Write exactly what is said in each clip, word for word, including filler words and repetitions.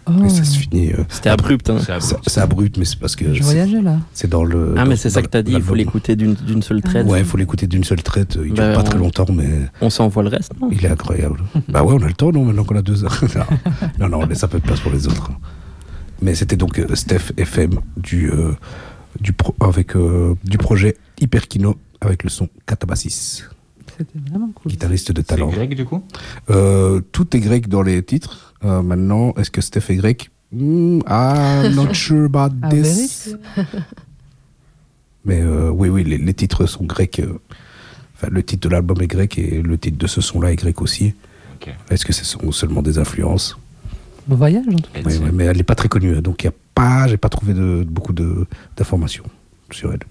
Oh. Et ça se finit. Euh, C'était abrupt. Hein. C'est abrupt. c'est, c'est abrupt, mais c'est parce que. Je c'est, voyageais là. c'est dans le. Ah, dans, mais c'est ça que t'as dit, il faut l'écouter d'une, d'une seule traite. Ouais, il faut l'écouter d'une seule traite. Il dure bah, pas on... très longtemps, mais. On s'envoie le reste, non? Il est incroyable. Bah ouais, on a le temps, non, maintenant qu'on a deux heures. non, non, on laisse un peu de place pour les autres. Mais c'était donc euh, Steph F M du, euh, du pro, avec euh, du projet Hyperkino avec le son Katabasis. C'était vraiment cool. Guitariste de talent. C'est grec du coup euh, Tout est grec dans les titres. Euh, maintenant, est-ce que Steph est grec? mm, I'm not sure about Ah, this. Mais euh, oui, oui, les, les titres sont grecs. Euh, enfin, le titre de l'album est grec et le titre de ce son-là est grec aussi. Okay. Est-ce que ce sont seulement des influences? Beau voyage, en tout cas. Oui, oui, mais elle n'est pas très connue, donc il y a pas, j'ai pas trouvé de, beaucoup de, d'informations sur elle.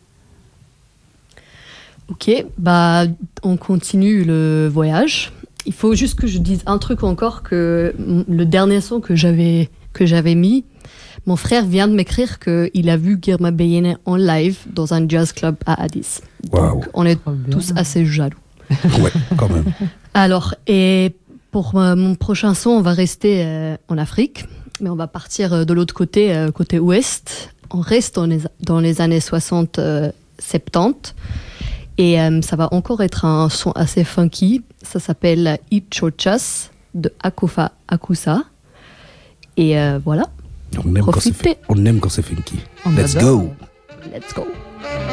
Ok, bah on continue le voyage. Il faut juste que je dise un truc encore, que le dernier son que j'avais, que j'avais mis, mon frère vient de m'écrire qu'il a vu Girma Beyene en live dans un jazz club à Addis. Wow. Donc on est Trop bien. tous assez jaloux. Ouais, quand même. Alors, et pour euh, mon prochain son, on va rester euh, en Afrique, mais on va partir euh, de l'autre côté, euh, côté ouest. On reste dans les, dans les années soixante soixante-dix. Et euh, ça va encore être un son assez funky. Ça s'appelle Ichochas de Akofa Akusa. Et euh, voilà. On aime, quand c'est, Profitez. on aime quand c'est funky. On Let's adore. go! Let's go.